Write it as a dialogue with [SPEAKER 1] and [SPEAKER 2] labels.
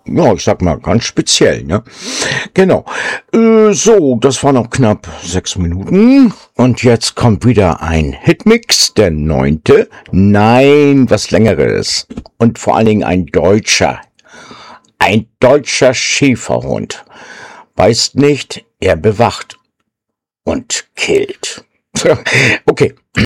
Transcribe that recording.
[SPEAKER 1] ja, ich sag mal, ganz speziell, ne? Genau. So, das war noch knapp 6 Minuten. Und jetzt kommt wieder ein Hitmix, der 9. Nein, was Längeres. Und vor allen Dingen ein deutscher. Ein deutscher Schäferhund. Beißt nicht, er bewacht und killt. Okay.